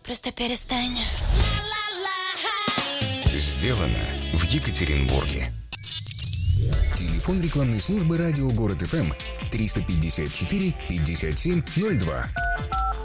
Просто перестань. Сделано в Екатеринбурге. Телефон рекламной службы радио Город ФМ 354 57 02.